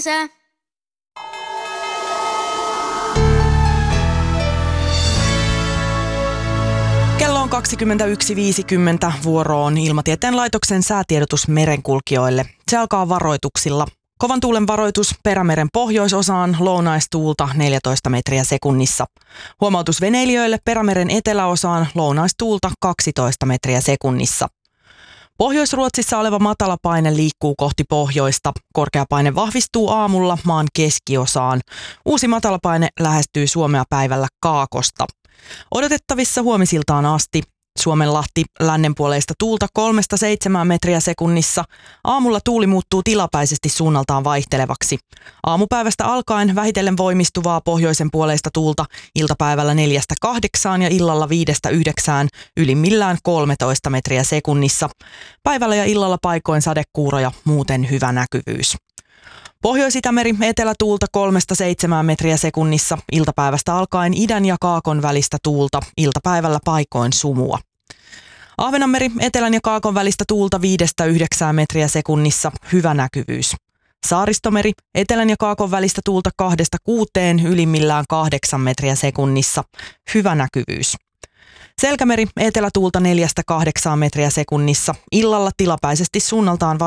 kesä. Kello on 21.50, vuoroon Ilmatieteen laitoksen säätiedotus merenkulkijoille. Se alkaa varoituksilla. Kovan tuulen varoitus Perämeren pohjoisosaan, lounaistuulta 14 metriä sekunnissa. Huomautus veneilijöille Perämeren eteläosaan, lounaistuulta 12 metriä sekunnissa. Pohjois-Ruotsissa oleva matalapaine liikkuu kohti pohjoista. Korkeapaine vahvistuu aamulla maan keskiosaan. Uusi matalapaine lähestyy Suomea päivällä kaakosta. Odotettavissa huomisiltaan asti. Suomenlahti lännenpuoleista tuulta 3-7 metriä sekunnissa. Aamulla tuuli muuttuu tilapäisesti suunnaltaan vaihtelevaksi. Aamupäivästä alkaen vähitellen voimistuvaa pohjoisen puoleista tuulta iltapäivällä 4-8 ja illalla 5-9, ylimmillään 13 metriä sekunnissa. Päivällä ja illalla paikoin sadekuuroja, muuten hyvä näkyvyys. Pohjois-Itämeri etelätuulta 3-7 metriä sekunnissa, iltapäivästä alkaen idän ja kaakon välistä tuulta, iltapäivällä paikoin sumua. Ahvenanmeri etelän ja kaakon välistä tuulta 5-9 metriä sekunnissa, hyvä näkyvyys. Saaristomeri etelän ja kaakon välistä tuulta 2-6, ylimmillään 8 metriä sekunnissa, hyvä näkyvyys. Selkämeri etelätuulta 4-8 metriä sekunnissa, illalla tilapäisesti suunnaltaan